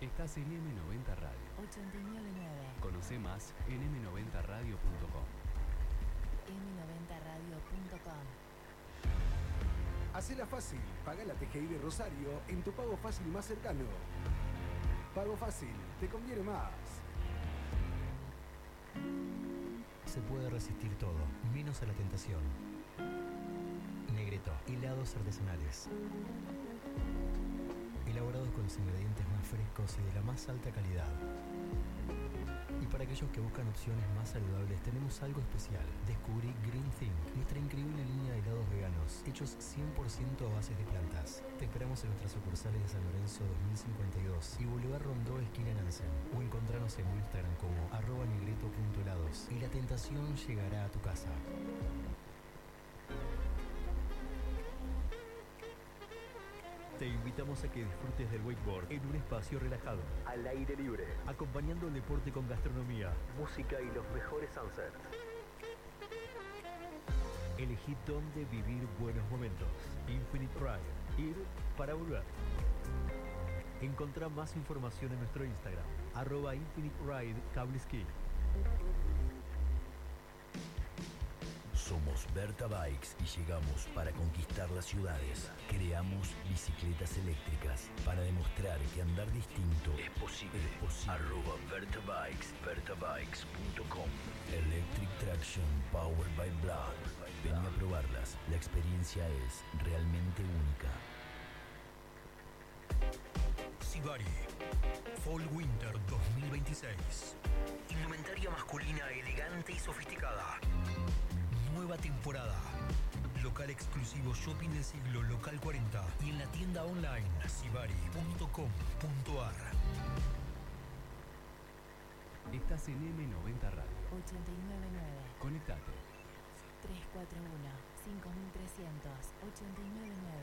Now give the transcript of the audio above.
Estás en M90 Radio 899. Conoce más en m90radio.com. m90radio.com. Hacela fácil, paga la TGI de Rosario en tu pago fácil más cercano. Pago fácil, te conviene más. Se puede resistir todo, menos a la tentación. Negreto, helados artesanales. Elaborados con los ingredientes más frescos y de la más alta calidad. Y para aquellos que buscan opciones más saludables, tenemos algo especial. Descubrí Green Thing, nuestra increíble línea de helados veganos, hechos 100% a bases de plantas. Te esperamos en nuestras sucursales de San Lorenzo 2052 y Boulevard Rondó, esquina Nansen. O encontrarnos en Instagram como @negreto.helados y la tentación llegará a tu casa. Te invitamos a que disfrutes del wakeboard en un espacio relajado, al aire libre, acompañando el deporte con gastronomía, música y los mejores sunsets. Elegí dónde vivir buenos momentos. Infinite Ride. Ir para volver. Encontrá más información en nuestro Instagram, @InfiniteRideCableSki. Somos Berta Bikes y llegamos para conquistar las ciudades. Creamos bicicletas eléctricas para demostrar que andar distinto es posible. @Berta Bikes, bertabikes.com. Electric Traction Powered by Blood. Ven a probarlas. La experiencia es realmente única. Sibari Fall Winter 2026. Indumentaria masculina elegante y sofisticada. Nueva temporada. Local exclusivo Shopping del Siglo Local 40 y en la tienda online sibari.com.ar. Estás en M90 Radio 899. Conectate. 341 5300 899.